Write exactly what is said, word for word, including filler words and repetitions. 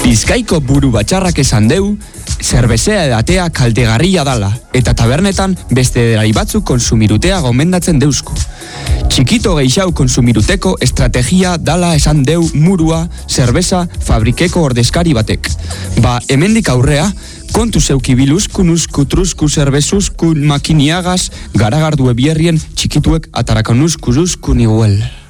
Bizkaiko buru batxarrak esan deu, zerbezea edatea kaltegarria dala, eta tabernetan beste edari batzuk konsumirutea gomendatzen deusku. Txikito geixau konsumiruteko estrategia dala esan deu murua zerbeza fabrikeko ordezkari batek. Ba, hemendik aurrea, kontu zeukibiluzkun usku trusku zerbezuzkun makiniagaz garagardu ebierrien txikituek atarakan usku zuzkun iguel.